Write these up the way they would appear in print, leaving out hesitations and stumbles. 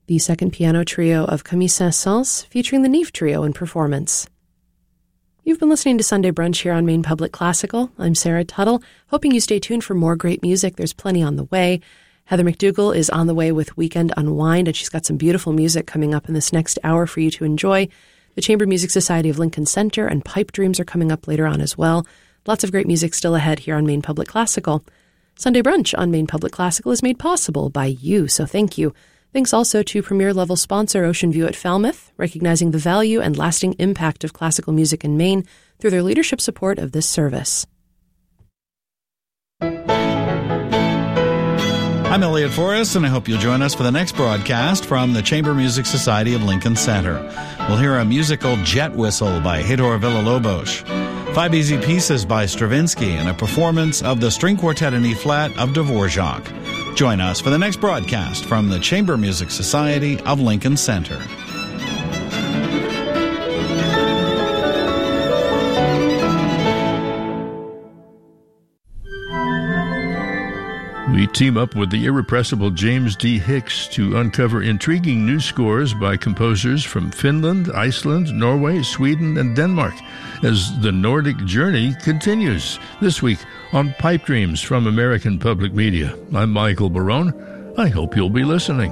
the second piano trio of Camille Saint-Saëns featuring the Neve Trio in performance. You've been listening to Sunday Brunch here on Maine Public Classical. I'm Sarah Tuttle, hoping you stay tuned for more great music. There's plenty on the way. Heather McDougall is on the way with Weekend Unwind, and she's got some beautiful music coming up in this next hour for you to enjoy. The Chamber Music Society of Lincoln Center and Pipe Dreams are coming up later on as well. Lots of great music still ahead here on Maine Public Classical. Sunday Brunch on Maine Public Classical is made possible by you, so thank you. Thanks also to premier-level sponsor Ocean View at Falmouth, recognizing the value and lasting impact of classical music in Maine through their leadership support of this service. I'm Elliot Forrest, and I hope you'll join us for the next broadcast from the Chamber Music Society of Lincoln Center. We'll hear a musical jet whistle by Hedor Villa-Lobos, 5 easy pieces by Stravinsky, and a performance of the String Quartet in E-flat of Dvorak. Join us for the next broadcast from the Chamber Music Society of Lincoln Center. We team up with the irrepressible James D. Hicks to uncover intriguing new scores by composers from Finland, Iceland, Norway, Sweden, and Denmark as the Nordic journey continues. This week on Pipe Dreams from American Public Media. I'm Michael Barone. I hope you'll be listening.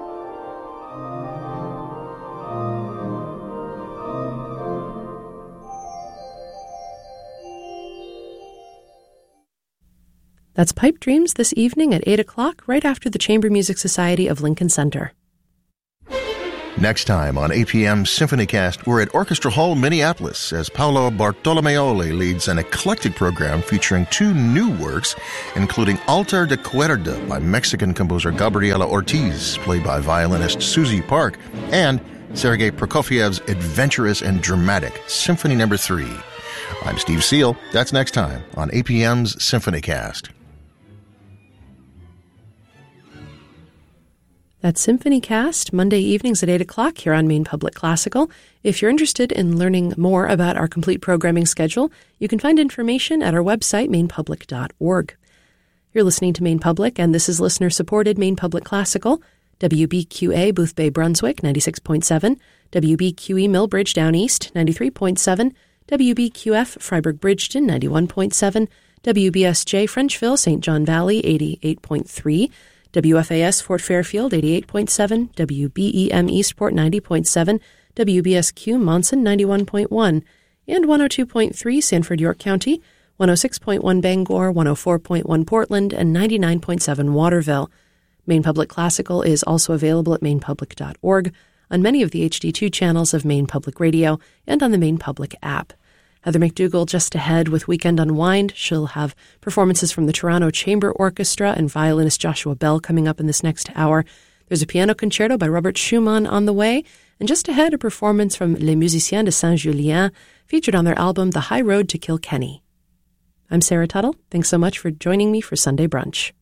That's Pipe Dreams this evening at 8 o'clock, right after the Chamber Music Society of Lincoln Center. Next time on APM SymphonyCast, we're at Orchestra Hall, Minneapolis, as Paolo Bartolomeoli leads an eclectic program featuring 2 new works, including Altar de Cuerda by Mexican composer Gabriela Ortiz, played by violinist Susie Park, and Sergei Prokofiev's adventurous and dramatic Symphony No. 3. I'm Steve Seal. That's next time on APM's SymphonyCast. That's SymphonyCast, Monday evenings at 8 o'clock here on Maine Public Classical. If you're interested in learning more about our complete programming schedule, you can find information at our website, mainepublic.org. You're listening to Maine Public, and this is listener-supported Maine Public Classical, WBQA Boothbay Brunswick, 96.7, WBQE Millbridge Down East, 93.7, WBQF Freiburg Bridgeton, 91.7, WBSJ Frenchville St. John Valley, 88.3, WFAS Fort Fairfield, 88.7, WBEM Eastport, 90.7, WBSQ Monson, 91.1, and 102.3 Sanford, York County, 106.1 Bangor, 104.1 Portland, and 99.7 Waterville. Maine Public Classical is also available at mainepublic.org, on many of the HD2 channels of Maine Public Radio, and on the Maine Public app. Heather McDougall just ahead with Weekend Unwind. She'll have performances from the Toronto Chamber Orchestra and violinist Joshua Bell coming up in this next hour. There's a piano concerto by Robert Schumann on the way, and just ahead a performance from Les Musiciens de Saint-Julien, featured on their album The High Road to Kilkenny. I'm Sarah Tuttle. Thanks so much for joining me for Sunday Brunch.